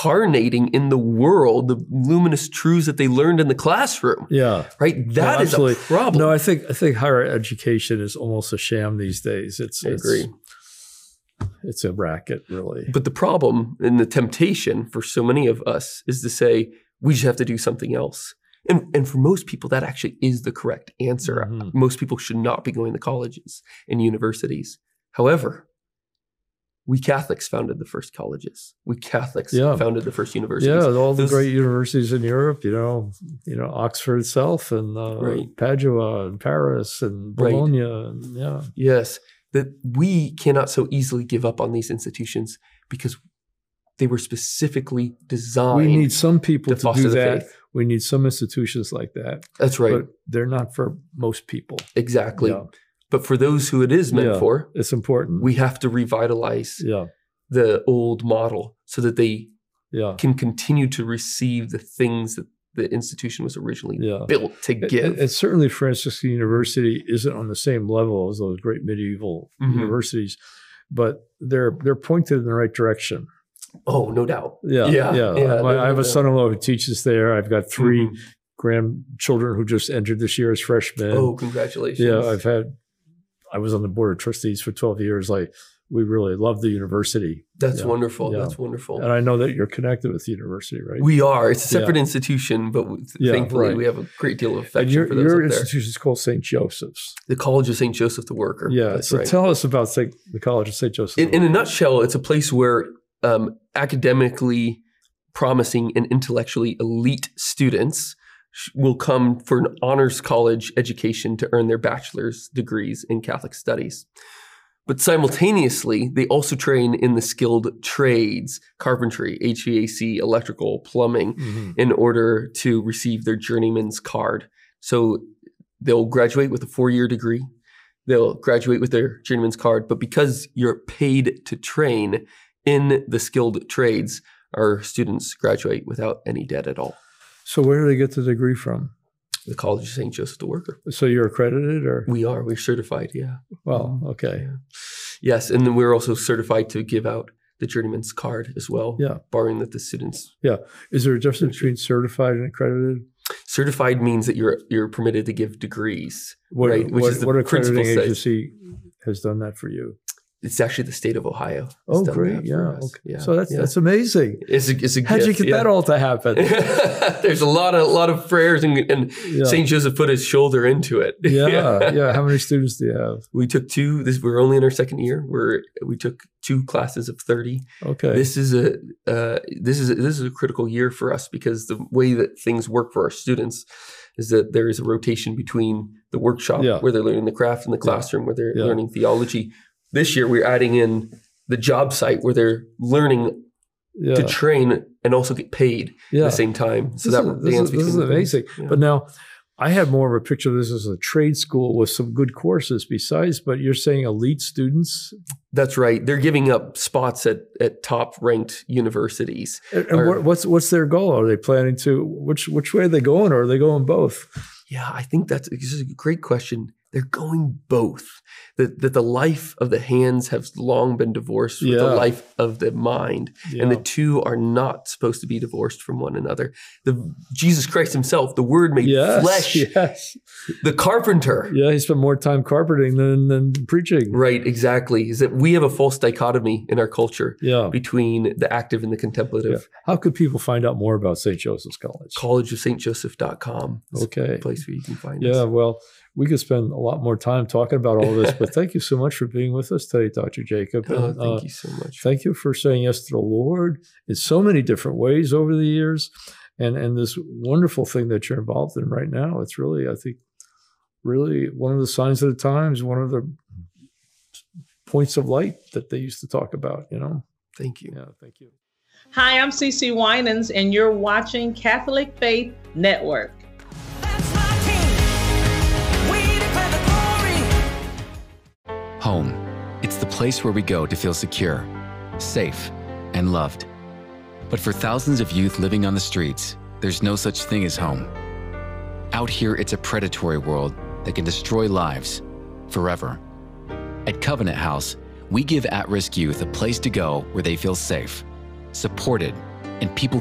incarnating in the world the luminous truths that they learned in the classroom. Yeah. Right? That is a problem. No, I think higher education is almost a sham these days. I agree. It's a racket, really. But the problem and the temptation for so many of us is to say, we just have to do something else. And for most people, that actually is the correct answer. Mm-hmm. Most people should not be going to colleges and universities. However, we Catholics founded the first colleges. We Catholics founded the first universities. Yeah, all the great universities in Europe, Oxford itself and Padua and Paris and Bologna. And, Yes, that we cannot so easily give up on these institutions because they were specifically designed. We need some people to do that. Faith. We need some institutions like that. That's right. But they're not for most people. Exactly. Yeah. But for those who it is meant for, it's important. We have to revitalize the old model so that they can continue to receive the things that the institution was originally built to give. And certainly Franciscan University isn't on the same level as those great medieval universities, but they're pointed in the right direction. Oh, no doubt. Yeah. I have a son-in-law who teaches there. I've got 3 grandchildren who just entered this year as freshmen. Oh, congratulations. Yeah, I was on the board of trustees for 12 years. We really love the university. That's wonderful. Yeah. That's wonderful. And I know that you're connected with the university, right? We are. It's a separate institution, but thankfully we have a great deal of affection for those your up there. institution is called St. Joseph's. The College of St. Joseph the Worker. Yeah. That's so tell us about the College of St. Joseph. In a nutshell, it's a place where academically promising and intellectually elite students will come for an honors college education to earn their bachelor's degrees in Catholic studies. But simultaneously, they also train in the skilled trades, carpentry, HVAC, electrical, plumbing, in order to receive their journeyman's card. So they'll graduate with a 4-year degree. They'll graduate with their journeyman's card. But because you're paid to train in the skilled trades, our students graduate without any debt at all. So where do they get the degree from? The College of St. Joseph the Worker. So you're accredited, or? We are. We're certified, yeah. Well, okay. Yeah. Yes, and then we're also certified to give out the journeyman's card as well, barring that the students... Yeah. Is there a difference between certified and accredited? Certified means that you're permitted to give degrees, right? Which is what accrediting agency has done that for you? It's actually the state of Ohio. Oh, great! Yeah. Okay. So that's amazing. It's a How'd gift, you get that all to happen? There's a lot of prayers, and St. Joseph put his shoulder into it. Yeah. How many students do you have? We took 2. We're only in our second year. We took 2 classes of 30. Okay. This is a critical year for us because the way that things work for our students is that there is a rotation between the workshop where they're learning the craft and the classroom where they're learning theology. This year, we're adding in the job site where they're learning to train and also get paid at the same time. So this is amazing. Yeah. But now, I have more of a picture of this as a trade school with some good courses besides, but you're saying elite students? That's right. They're giving up spots at top-ranked universities. And what's their goal? Are they planning to, which way are they going, or are they going both? Yeah, I think this is a great question. They're going both. That the life of the hands has long been divorced from the life of the mind. Yeah. And the two are not supposed to be divorced from one another. Jesus Christ himself, the Word made flesh, the carpenter. Yeah, he spent more time carpenting than preaching. Right, exactly. Is that we have a false dichotomy in our culture between the active and the contemplative. Yeah. How could people find out more about St. Joseph's College? collegeofstjoseph.com. Okay. A place where you can find us. Yeah, well, we could spend a lot more time talking about all this, but thank you so much for being with us today, Dr. Jacob. Thank you so much. Thank you for saying yes to the Lord in so many different ways over the years. And this wonderful thing that you're involved in right now, it's really, I think, really one of the signs of the times, one of the points of light that they used to talk about, Thank you. Yeah, thank you. Hi, I'm CeCe Winans, and you're watching Catholic Faith Network. Home. It's the place where we go to feel secure, safe, and loved. But for thousands of youth living on the streets, there's no such thing as home. Out here, it's a predatory world that can destroy lives forever. At Covenant House, we give at-risk youth a place to go where they feel safe, supported, and people